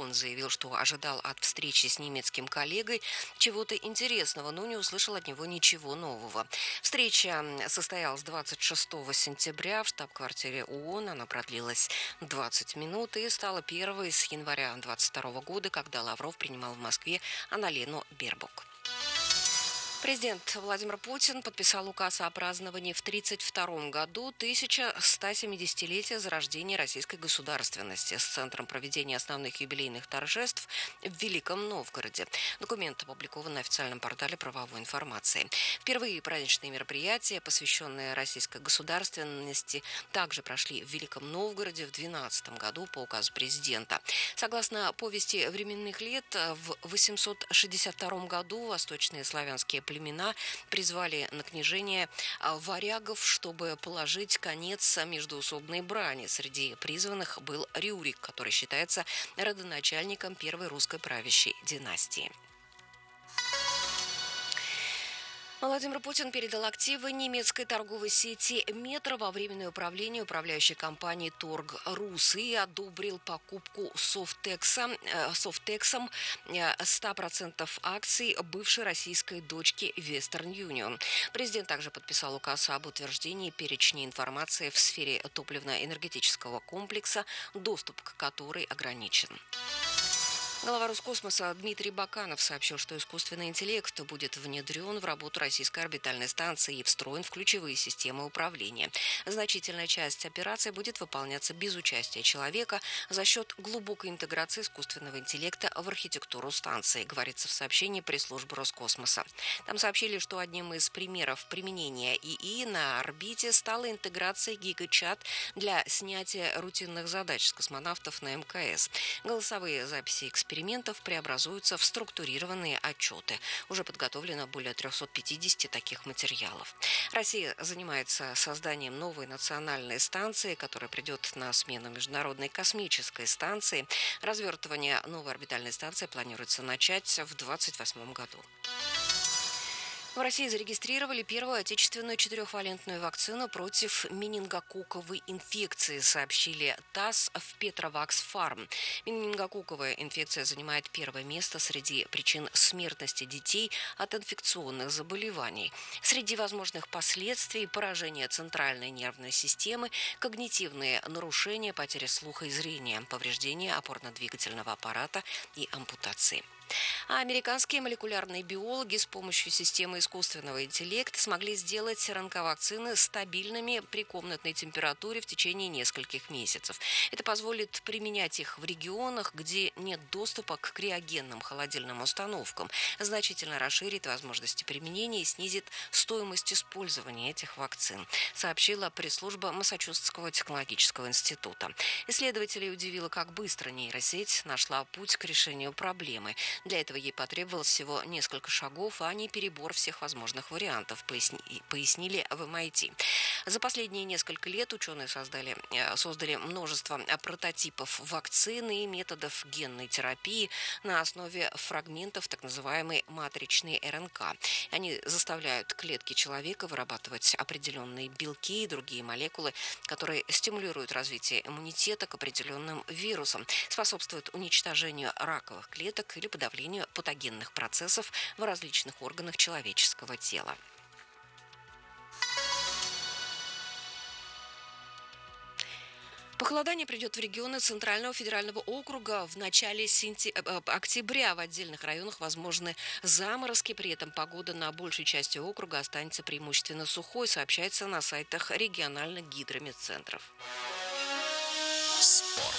Он заявил, что ожидал от встречи с немецким коллегой чего-то интересного, но не услышал от него ничего нового. Встреча состоялась 26 сентября в штаб-квартире ООН. Она продлилась 20 минут и стала первой с января 2022 года, когда Лавров принимал в Москве Анналену Бербок. Президент Владимир Путин подписал указ о праздновании в 1932 году 1170-летия зарождения российской государственности с центром проведения основных юбилейных торжеств в Великом Новгороде. Документ опубликован на официальном портале правовой информации. Впервые праздничные мероприятия, посвященные российской государственности, также прошли в Великом Новгороде в 2012 году по указу президента. Согласно повести временных лет, в 862 году восточные славянские племена призвали на княжение варягов, чтобы положить конец междоусобной брани. Среди призванных был Рюрик, который считается родоначальником первой русской правящей династии. Владимир Путин передал активы немецкой торговой сети «Метро» во временное управление управляющей компании «Торг-Рус» и одобрил покупку Софтексом 100% акций бывшей российской дочки Western Union. Президент также подписал указ об утверждении перечня информации в сфере топливно-энергетического комплекса, доступ к которой ограничен. Глава Роскосмоса Дмитрий Баканов сообщил, что искусственный интеллект будет внедрен в работу российской орбитальной станции и встроен в ключевые системы управления. Значительная часть операций будет выполняться без участия человека за счет глубокой интеграции искусственного интеллекта в архитектуру станции, говорится в сообщении пресс-службы Роскосмоса. Там сообщили, что одним из примеров применения ИИ на орбите стала интеграция гигачат для снятия рутинных задач с космонавтов на МКС. Голосовые записи экспериментов преобразуются в структурированные отчеты. Уже подготовлено более 350 таких материалов. Россия занимается созданием новой национальной станции, которая придет на смену Международной космической станции. Развертывание новой орбитальной станции планируется начать в 2028 году. В России зарегистрировали первую отечественную 4-валентную вакцину против менингококковой инфекции, сообщили ТАСС в Петровакс-Фарм. Менингококковая инфекция занимает первое место среди причин смертности детей от инфекционных заболеваний. Среди возможных последствий – поражение центральной нервной системы, когнитивные нарушения, потеря слуха и зрения, повреждение опорно-двигательного аппарата и ампутации. А американские молекулярные биологи с помощью системы искусственного интеллекта смогли сделать РНК-вакцины стабильными при комнатной температуре в течение нескольких месяцев. Это позволит применять их в регионах, где нет доступа к криогенным холодильным установкам, значительно расширит возможности применения и снизит стоимость использования этих вакцин, сообщила пресс-служба Массачусетского технологического института. Исследователей удивило, как быстро нейросеть нашла путь к решению проблемы. Для этого ей потребовалось всего несколько шагов, а не перебор всех возможных вариантов, пояснили в MIT. За последние несколько лет ученые создали множество прототипов вакцины и методов генной терапии на основе фрагментов так называемой матричной РНК. Они заставляют клетки человека вырабатывать определенные белки и другие молекулы, которые стимулируют развитие иммунитета к определенным вирусам, способствуют уничтожению раковых клеток или подавлению патогенных процессов в различных органах человеческого тела. Похолодание придет в регионы Центрального федерального округа в начале октября. В отдельных районах возможны заморозки. При этом погода на большей части округа останется преимущественно сухой, сообщается на сайтах региональных гидрометцентров. Спорт.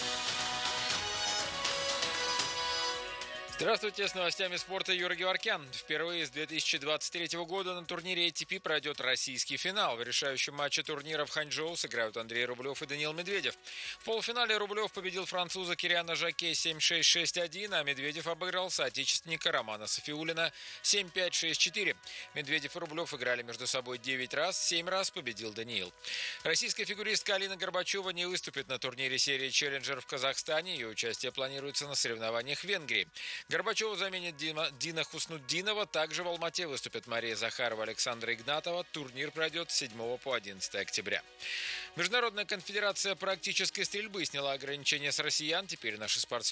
Здравствуйте, с новостями спорта Юрий Геворкян. Впервые с 2023 года на турнире ATP пройдет российский финал. В решающем матче турнира в Ханчжоу сыграют Андрей Рублев и Даниил Медведев. В полуфинале Рублев победил француза Кириана Жаке 7-6, 6-1, а Медведев обыграл соотечественника Романа Софиуллина 7-5, 6-4. Медведев и Рублев играли между собой 9 раз, 7 раз победил Даниил. Российская фигуристка Алина Горбачева не выступит на турнире серии «Челленджер» в Казахстане. Ее участие планируется на соревнованиях в Венгрии. Горбачева заменит Дина Хуснутдинова. Также в Алмате выступят Мария Захарова, Александра Игнатова. Турнир пройдет с 7 по 11 октября. Международная конфедерация практической стрельбы сняла ограничения с россиян. Теперь наши спортсмены